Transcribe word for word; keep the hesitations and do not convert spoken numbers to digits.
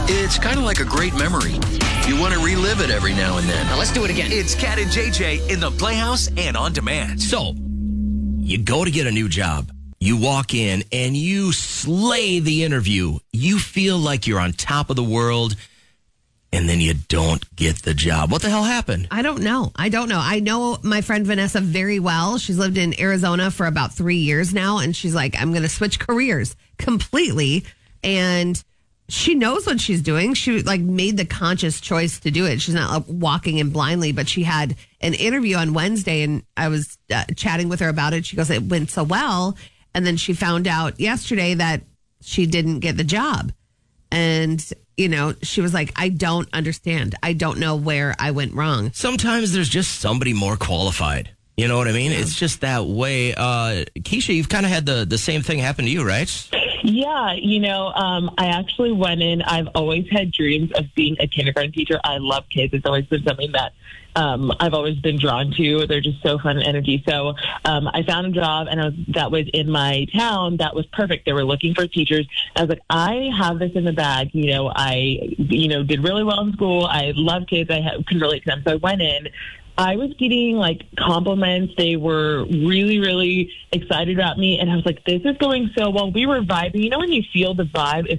It's kind of like a great memory. You want to relive it every now and then. Now let's do it again. It's Cat and J J in the Playhouse and on demand. So, you go to get a new job. You walk in and you slay the interview. You feel like you're on top of the world, and then you don't get the job. What the hell happened? I don't know. I don't know. I know my friend Vanessa very well. She's lived in Arizona for about three years now, and she's like, I'm going to switch careers completely. And she knows what she's doing. She like made the conscious choice to do it. She's not like, walking in blindly, but she had an interview on Wednesday, and I was uh, chatting with her about it. She goes, it went so well. And then she found out yesterday that she didn't get the job. And, you know, she was like, I don't understand. I don't know where I went wrong. Sometimes there's just somebody more qualified. You know what I mean? Yeah. It's just that way. Uh, Keisha, you've kind of had the, the same thing happen to you, right? Yeah, you know, um, I actually went in. I've always had dreams of being a kindergarten teacher. I love kids. It's always been something that um, I've always been drawn to. They're just so fun and energy. So um, I found a job, and I was, that was in my town. That was perfect. They were looking for teachers. I was like, I have this in the bag. You know, I, you know, did really well in school. I love kids. I ha- can relate to them. So I went in. I was getting like compliments. They were really, really excited about me. And I was like, this is going so well. We were vibing. You know, when you feel the vibe is